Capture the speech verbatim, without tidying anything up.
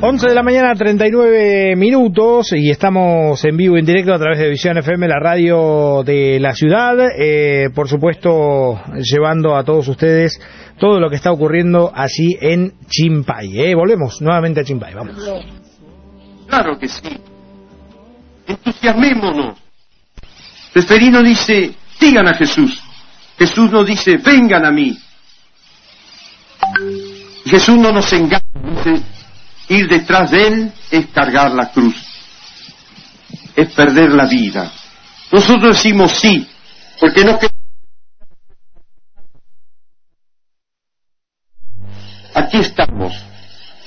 once de la mañana, treinta y nueve minutos, y estamos en vivo y en directo a través de Visión F M, la radio de la ciudad, eh, por supuesto llevando a todos ustedes todo lo que está ocurriendo allí en Chimpay. Eh. Volvemos nuevamente a Chimpay, vamos. Claro que sí. Entusiasmémonos. Seferino dice, sigan a Jesús. Jesús nos dice, vengan a mí. Jesús no nos engaña, dice, ir detrás de Él es cargar la cruz, es perder la vida. Nosotros decimos sí, porque no queremos. Aquí estamos.